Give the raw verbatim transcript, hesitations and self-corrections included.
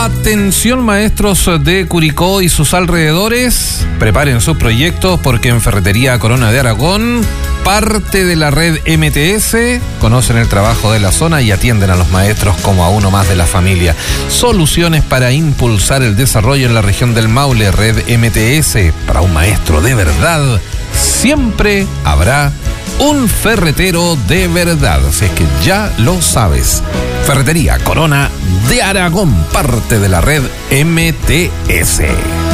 Atención maestros de Curicó y sus alrededores, preparen sus proyectos porque en Ferretería Corona de Aragón, parte de la red M T S, conocen el trabajo de la zona y atienden a los maestros como a uno más de la familia. Soluciones para impulsar el desarrollo en la región del Maule. Red M T S, para un maestro de verdad, siempre habrá un ferretero de verdad, así es que ya lo sabes. Ferretería Corona de Aragón, parte de la red M T S.